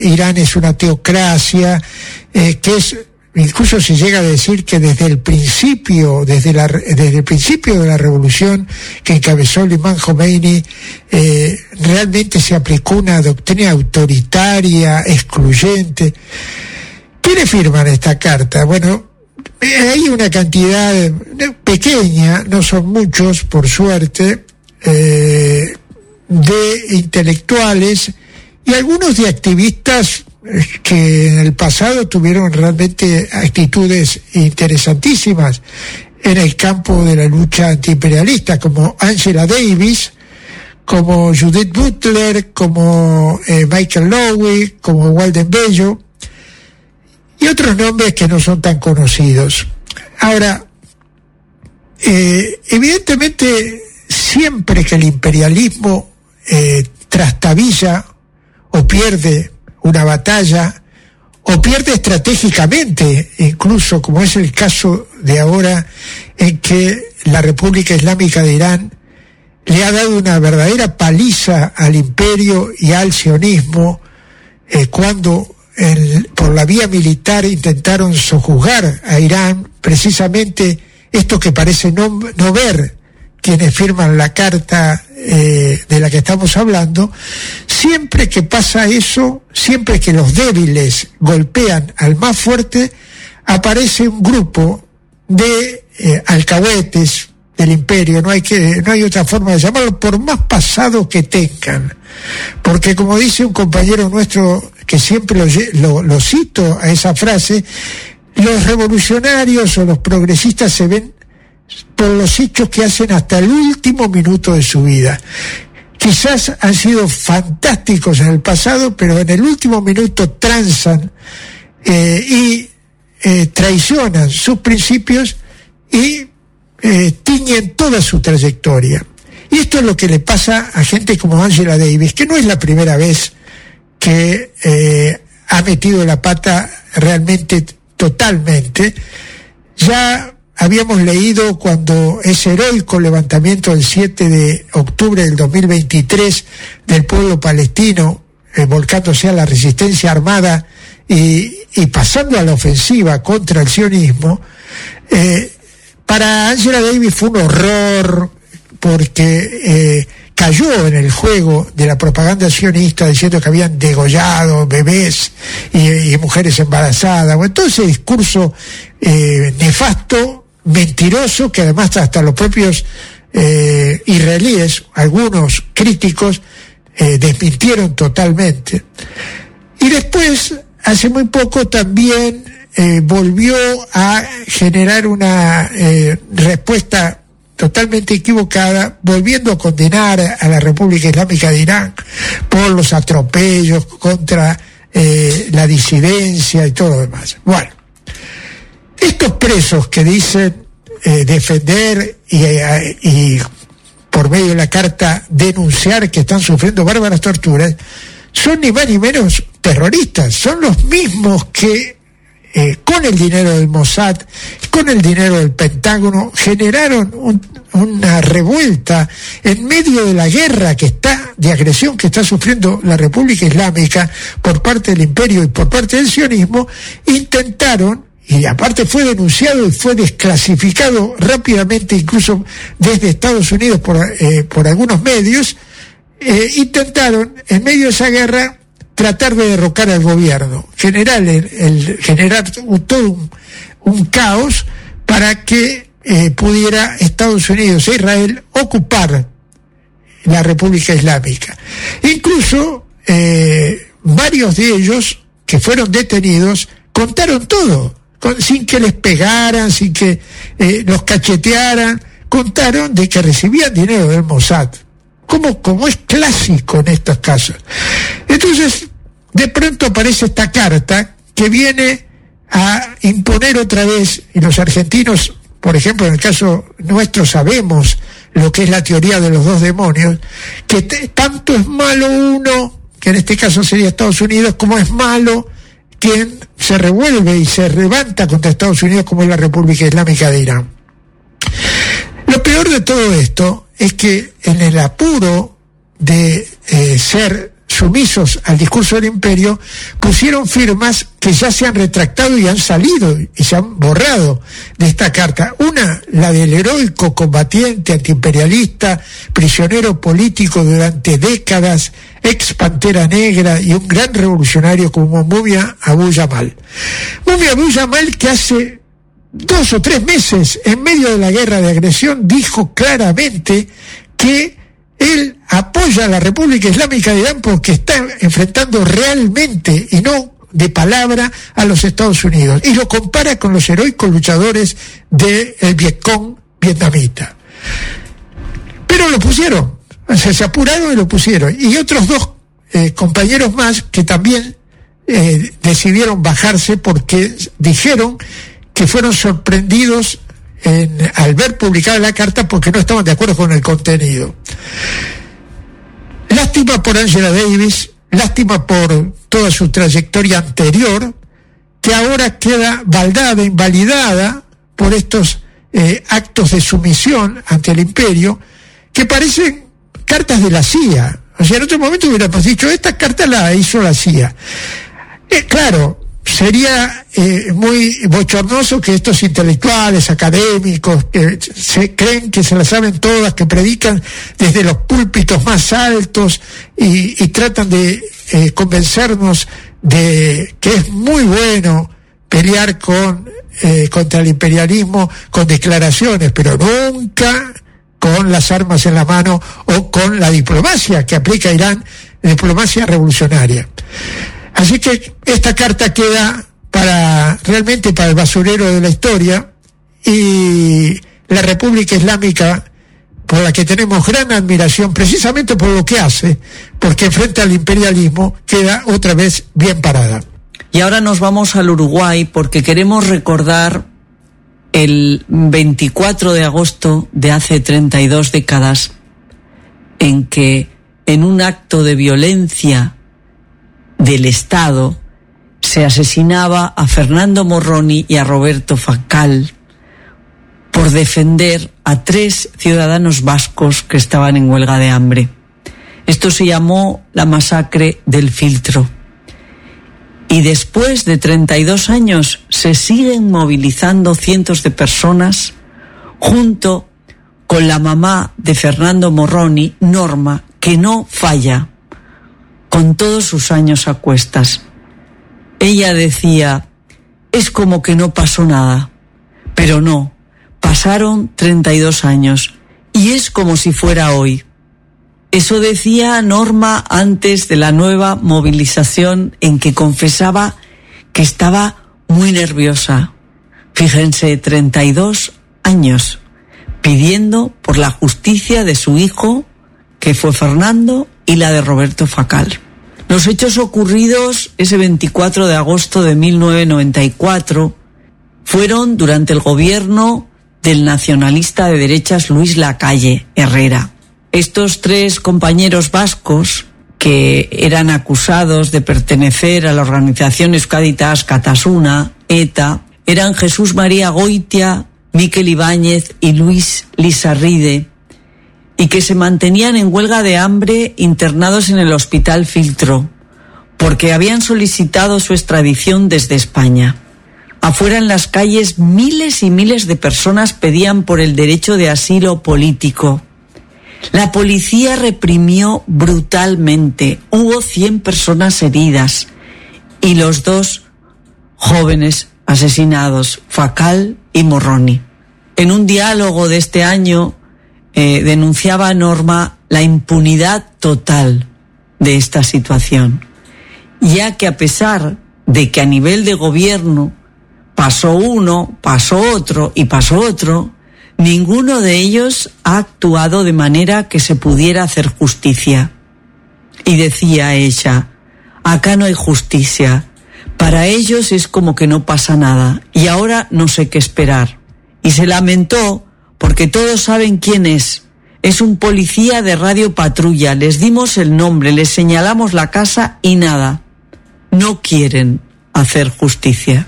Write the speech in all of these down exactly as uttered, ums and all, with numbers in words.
Irán es una teocracia, eh, que es, incluso se llega a decir que desde el principio, desde la, desde el principio de la revolución que encabezó el imán Khomeini, eh, realmente se aplicó una doctrina autoritaria, excluyente. ¿Quiénes firman esta carta? Bueno, hay una cantidad pequeña, no son muchos, por suerte, eh, de intelectuales y algunos de activistas que en el pasado tuvieron realmente actitudes interesantísimas en el campo de la lucha antiimperialista, como Angela Davis, como Judith Butler, como eh, Michael Lowy, como Walden Bello, y otros nombres que no son tan conocidos. Ahora, eh, evidentemente, siempre que el imperialismo eh, trastabilla o pierde una batalla, o pierde estratégicamente, incluso como es el caso de ahora, en que la República Islámica de Irán le ha dado una verdadera paliza al imperio y al sionismo, eh, cuando el, por la vía militar intentaron sojuzgar a Irán, precisamente esto que parece no, no ver quienes firman la carta eh, de la que estamos hablando. Siempre que pasa eso, siempre que los débiles golpean al más fuerte, aparece un grupo de eh, alcahuetes del imperio, no hay que, no hay otra forma de llamarlo, por más pasado que tengan, porque como dice un compañero nuestro que siempre lo, lo, lo cito a esa frase, los revolucionarios o los progresistas se ven por los hechos que hacen hasta el último minuto de su vida. Quizás han sido fantásticos en el pasado, pero en el último minuto transan eh, y eh, traicionan sus principios y eh, tiñen toda su trayectoria. Y esto es lo que le pasa a gente como Angela Davis, que no es la primera vez que eh, ha metido la pata realmente totalmente. Ya habíamos leído cuando ese heroico levantamiento del siete de octubre del dos mil veintitrés del pueblo palestino, eh, volcándose a la resistencia armada y, y pasando a la ofensiva contra el sionismo, eh, para Angela Davis fue un horror, porque eh, cayó en el juego de la propaganda sionista diciendo que habían degollado bebés y, y mujeres embarazadas. Bueno, todo ese discurso eh, nefasto, mentiroso, que además hasta los propios eh, israelíes, algunos críticos, eh, desmintieron totalmente. Y después, hace muy poco también eh, volvió a generar una eh, respuesta totalmente equivocada, volviendo a condenar a la República Islámica de Irán por los atropellos contra eh, la disidencia y todo lo demás. Bueno, estos presos que dicen eh, defender y, eh, y por medio de la carta denunciar que están sufriendo bárbaras torturas, son ni más ni menos terroristas, son los mismos que Eh, con el dinero del Mossad, con el dinero del Pentágono, generaron un, una revuelta en medio de la guerra que está, de agresión que está sufriendo la República Islámica por parte del imperio y por parte del sionismo. Intentaron, y aparte fue denunciado y fue desclasificado rápidamente, incluso desde Estados Unidos por, eh, por algunos medios, eh, intentaron en medio de esa guerra tratar de derrocar al gobierno, generar, el, el, generar un, todo un, un caos para que eh, pudiera Estados Unidos e Israel ocupar la República Islámica. Incluso eh, varios de ellos que fueron detenidos contaron todo, con, sin que les pegaran, sin que eh, los cachetearan, contaron de que recibían dinero del Mossad, como, como es clásico en estos casos. Entonces, de pronto aparece esta carta que viene a imponer otra vez, y los argentinos, por ejemplo, en el caso nuestro, sabemos lo que es la teoría de los dos demonios, que te, tanto es malo uno, que en este caso sería Estados Unidos, como es malo quien se revuelve y se levanta contra Estados Unidos, como es la República Islámica de Irán. Lo peor de todo esto es que en el apuro de eh, ser sumisos al discurso del imperio, pusieron firmas que ya se han retractado y han salido y se han borrado de esta carta. Una, la del heroico combatiente antiimperialista, prisionero político durante décadas, ex Pantera Negra y un gran revolucionario como Mumia Abu Jamal. Mumia Abu Jamal, que hace dos o tres meses, en medio de la guerra de agresión, dijo claramente que él apoya a la República Islámica de Irán porque está enfrentando realmente y no de palabra a los Estados Unidos, y lo compara con los heroicos luchadores del Vietcong vietnamita. Pero lo pusieron, o sea, se apuraron y lo pusieron. Y otros dos eh, compañeros más que también eh, decidieron bajarse porque dijeron que fueron sorprendidos En, al ver publicada la carta porque no estaban de acuerdo con el contenido. Lástima por Angela Davis, lástima por toda su trayectoria anterior, que ahora queda baldada, invalidada por estos eh, actos de sumisión ante el imperio, que parecen cartas de la C I A. O sea, en otro momento hubiéramos dicho, esta carta la hizo la C I A. Eh, claro, sería eh, muy bochornoso que estos intelectuales, académicos, que se creen que se las saben todas, que predican desde los púlpitos más altos y, y tratan de eh, convencernos de que es muy bueno pelear con eh, contra el imperialismo con declaraciones, pero nunca con las armas en la mano o con la diplomacia que aplica Irán, diplomacia revolucionaria. Así que esta carta queda para realmente para el basurero de la historia, y la República Islámica, por la que tenemos gran admiración precisamente por lo que hace, porque frente al imperialismo queda otra vez bien parada. Y ahora nos vamos al Uruguay porque queremos recordar el veinticuatro de agosto de hace treinta y dos décadas, en que en un acto de violencia del Estado se asesinaba a Fernando Morroni y a Roberto Facal por defender a tres ciudadanos vascos que estaban en huelga de hambre. Esto se llamó la masacre del Filtro. Y después de treinta y dos años se siguen movilizando cientos de personas junto con la mamá de Fernando Morroni, Norma, que no falla, con todos sus años a cuestas. Ella decía, es como que no pasó nada, pero no, pasaron treinta y dos años y es como si fuera hoy. Eso decía Norma antes de la nueva movilización, en que confesaba que estaba muy nerviosa. Fíjense, treinta y dos años pidiendo por la justicia de su hijo, que fue Fernando, y la de Roberto Facal. Los hechos ocurridos ese veinticuatro de agosto de mil novecientos noventa y cuatro fueron durante el gobierno del nacionalista de derechas Luis Lacalle Herrera. Estos tres compañeros vascos, que eran acusados de pertenecer a la organización Euskaditas Catasuna, ETA, eran Jesús María Goitia, Mikel Ibáñez y Luis Lizarride, y que se mantenían en huelga de hambre internados en el Hospital Filtro, porque habían solicitado su extradición desde España. Afuera en las calles miles y miles de personas pedían por el derecho de asilo político. La policía reprimió brutalmente, hubo cien personas heridas y los dos jóvenes asesinados, Facal y Morroni. En un diálogo de este año eh, denunciaba Norma la impunidad total de esta situación, ya que a pesar de que a nivel de gobierno pasó uno, pasó otro y pasó otro, ninguno de ellos ha actuado de manera que se pudiera hacer justicia. Y decía ella, acá no hay justicia, para ellos es como que no pasa nada y ahora no sé qué esperar. Y se lamentó porque todos saben quién es. Es un policía de Radio Patrulla, les dimos el nombre, les señalamos la casa y nada. No quieren hacer justicia.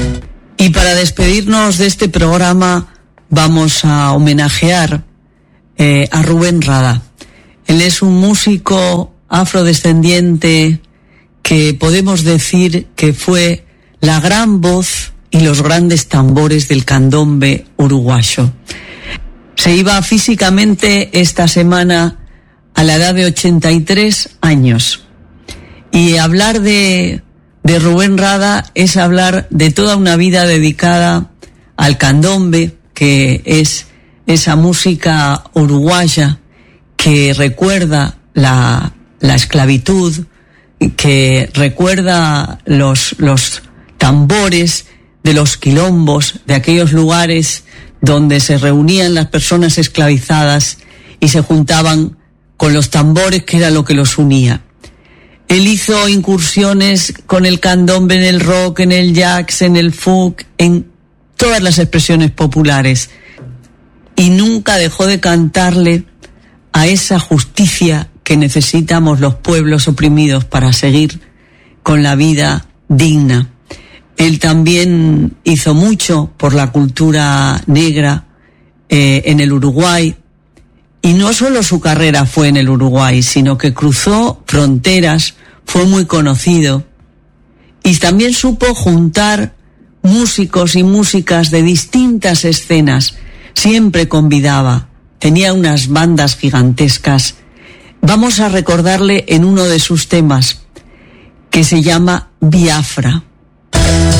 Y para despedirnos de este programa vamos a homenajear eh, a Rubén Rada. Él es un músico afrodescendiente que podemos decir que fue la gran voz y los grandes tambores del candombe uruguayo. Se iba físicamente esta semana a la edad de ochenta y tres años. Y hablar de, de Rubén Rada es hablar de toda una vida dedicada al candombe, que es esa música uruguaya que recuerda la, la esclavitud, que recuerda los, los tambores de los quilombos, de aquellos lugares donde se reunían las personas esclavizadas y se juntaban con los tambores, que era lo que los unía. Él hizo incursiones con el candombe en el rock, en el jazz, en el funk, en todas las expresiones populares, y nunca dejó de cantarle a esa justicia que necesitamos los pueblos oprimidos para seguir con la vida digna. Él también hizo mucho por la cultura negra eh, en el Uruguay, y no solo su carrera fue en el Uruguay, sino que cruzó fronteras, fue muy conocido, y también supo juntar músicos y músicas de distintas escenas. Siempre convidaba, tenía unas bandas gigantescas. Vamos a recordarle en uno de sus temas, que se llama Biafra.